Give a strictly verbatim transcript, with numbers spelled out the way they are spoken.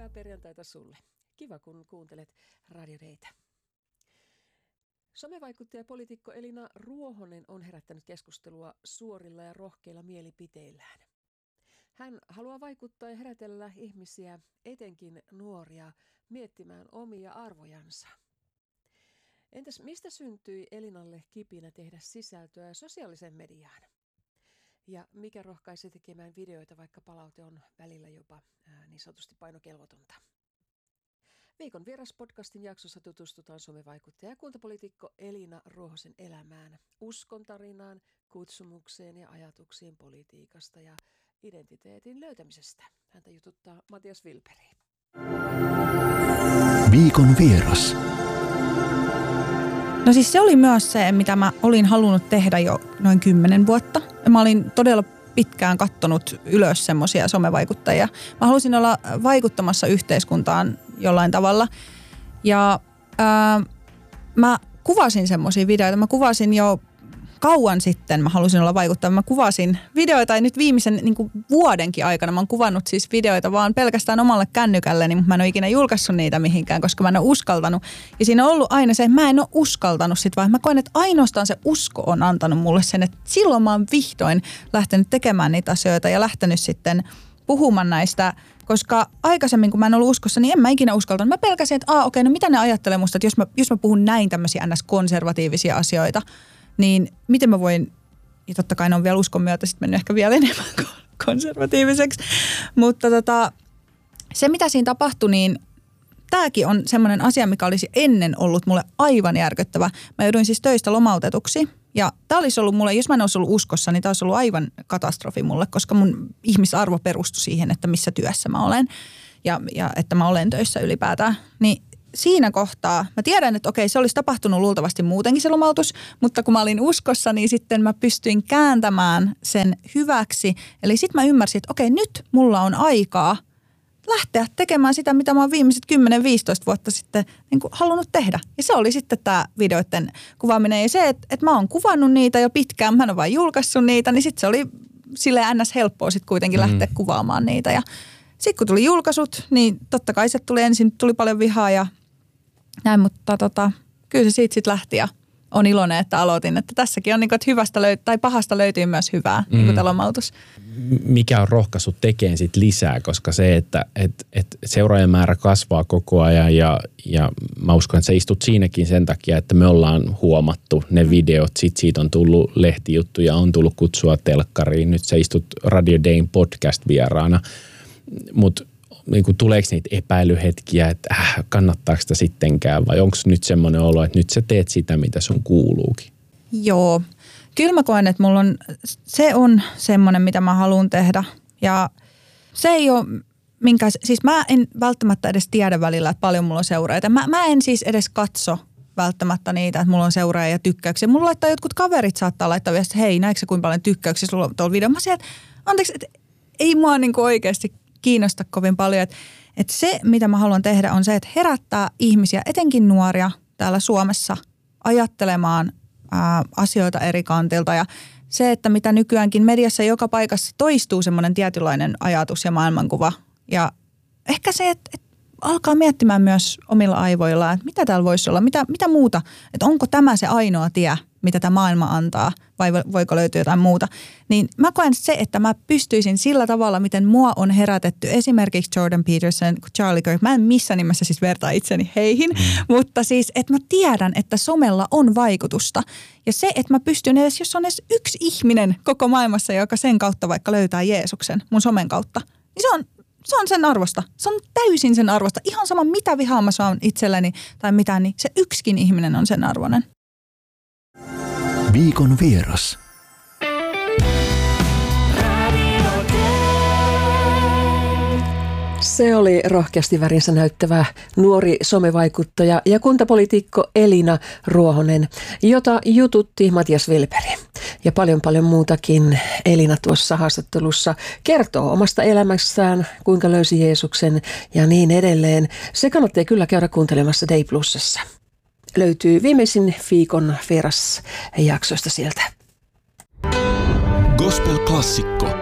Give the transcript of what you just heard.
Hyvää perjantaita sulle. Kiva, kun kuuntelet Radio Daytä. Somevaikuttaja ja poliitikko Elina Ruohonen on herättänyt keskustelua suorilla ja rohkeilla mielipiteillään. Hän haluaa vaikuttaa ja herätellä ihmisiä, etenkin nuoria, miettimään omia arvojansa. Entäs mistä syntyi Elinalle kipinä tehdä sisältöä sosiaaliseen mediaan? Ja mikä rohkaisi tekemään videoita, vaikka palaute on välillä jopa ää, niin sanotusti painokelvotonta? Viikon vieras podcastin jaksossa tutustutaan somevaikuttaja ja kuntapoliitikko Elina Ruohosen elämään, uskon tarinaan, kutsumukseen ja ajatuksiin politiikasta ja identiteetin löytämisestä. Häntä jututtaa Matias Wilperi. Viikon vieras. No siis se oli myös se, mitä mä olin halunnut tehdä jo noin kymmenen vuotta. Mä olin todella pitkään kattonut ylös semmoisia somevaikuttajia. Mä halusin olla vaikuttamassa yhteiskuntaan jollain tavalla. Ja ää, mä kuvasin semmoisia videoita. Mä kuvasin jo kauan sitten, mä halusin olla vaikuttava. Mä kuvasin videoita, ja nyt viimeisen niin kuin vuodenkin aikana mä oon kuvannut siis videoita vaan pelkästään omalle kännykälleni, mutta mä en ole ikinä julkaissut niitä mihinkään, koska mä en ole uskaltanut. Ja siinä on ollut aina se, että mä en ole uskaltanut sit, vaan mä koen, että ainoastaan se usko on antanut mulle sen, että silloin mä oon vihdoin lähtenyt tekemään niitä asioita ja lähtenyt sitten puhumaan näistä, koska aikaisemmin, kun mä en ollut uskossa, niin en mä ikinä uskaltanut. Mä pelkäsin, että aa, okei, no mitä ne ajattelee musta, että jos mä, jos mä puhun näin tämmöisiä ns-konservatiivisia asioita, niin miten mä voin, ja totta kai ne on vielä uskon myötä sitten mennyt ehkä vielä enemmän konservatiiviseksi, mutta tota, se mitä siinä tapahtui, niin tämäkin on semmoinen asia, mikä olisi ennen ollut mulle aivan järkyttävä. Mä jouduin siis töistä lomautetuksi, ja tämä olisi ollut mulle, jos mä en olisi ollut uskossa, niin tämä olisi ollut aivan katastrofi mulle, koska mun ihmisarvo perustui siihen, että missä työssä mä olen, ja, ja että mä olen töissä ylipäätään, niin siinä kohtaa, mä tiedän, että okei, se olisi tapahtunut luultavasti muutenkin se lomautus, mutta kun mä olin uskossa, niin sitten mä pystyin kääntämään sen hyväksi. Eli sitten mä ymmärsin, että okei, nyt mulla on aikaa lähteä tekemään sitä, mitä mä oon viimeiset kymmenen viisitoista vuotta sitten niin kuin halunnut tehdä. Ja se oli sitten tämä videoiden kuvaaminen. Ja se, että, että mä oon kuvannut niitä jo pitkään, mä en ole vain julkaissut niitä, niin sitten se oli silleen ns. Helppoa sitten kuitenkin lähteä mm. kuvaamaan niitä. Ja sitten kun tuli julkaisut, niin totta kai se tuli ensin, tuli paljon vihaa ja näin, mutta tota, kyllä se siitä sitten lähti ja on iloinen, että aloitin. Että tässäkin on niin kuin, että hyvästä löyt- tai pahasta löytyy myös hyvää, mm. niin kuin tämä lomautus. Mikä on rohkaissut tekemään sit lisää, koska se, että et, et seuraajan määrä kasvaa koko ajan ja, ja mä uskon, että sä istut siinäkin sen takia, että me ollaan huomattu ne videot. Sitten siitä on tullut lehtijuttuja, on tullut kutsua telkkariin. Nyt sä istut Radio Dayn podcast-vieraana, mutta niin kuin, tuleeko niitä epäilyhetkiä, että äh, kannattaako sitä sittenkään vai onko nyt semmoinen olo, että nyt sä teet sitä, mitä sun kuuluukin? Joo. Kyllä mä koen, että mulla on, se on semmoinen, mitä mä haluan tehdä. Ja se ei ole minkä, siis mä en välttämättä edes tiedä välillä, että paljon mulla on seuraajia. Mä, mä en siis edes katso välttämättä niitä, että mulla on seuraajia ja tykkäyksiä. Mulla laittaa jotkut kaverit saattaa laittaa vielä, että hei, näetkö sä kuinka paljon tykkäyksiä sulla on tuolla videolla? Mä sanoin, että anteeksi, että ei mua niin kuin oikeasti kiinnosta kovin paljon. Että, että se, mitä mä haluan tehdä, on se, että herättää ihmisiä, etenkin nuoria täällä Suomessa, ajattelemaan ää, asioita eri kantilta. Ja se, että mitä nykyäänkin mediassa joka paikassa toistuu semmoinen tietynlainen ajatus ja maailmankuva. Ja ehkä se, että, että alkaa miettimään myös omilla aivoillaan, että mitä täällä voisi olla, mitä, mitä muuta. Että onko tämä se ainoa tie, mitä tämä maailma antaa, vai voiko löytyä jotain muuta. Niin mä koen se, että mä pystyisin sillä tavalla, miten mua on herätetty esimerkiksi Jordan Peterson, Charlie Kirk. Mä en missään nimessä siis vertaa itseni heihin, mm. mutta siis, että mä tiedän, että somella on vaikutusta. Ja se, että mä pystyn edes, jos on edes yksi ihminen koko maailmassa, joka sen kautta vaikka löytää Jeesuksen mun somen kautta, niin se on, se on sen arvosta. Se on täysin sen arvosta. Ihan sama, mitä vihaa mä saan itselleni tai mitään, niin se yksikin ihminen on sen arvoinen. Viikon vieras. Se oli rohkeasti värinsä näyttävä nuori somevaikuttaja ja kuntapoliitikko Elina Ruohonen, jota jututti Matias Wilperi. Ja paljon paljon muutakin Elina tuossa haastattelussa kertoo omasta elämässään, kuinka löysi Jeesuksen ja niin edelleen. Se kannattaa kyllä käydä kuuntelemassa Day Plusassa. Löytyy viimeisin viikon vieras jaksoista sieltä. Gospel-klassikko.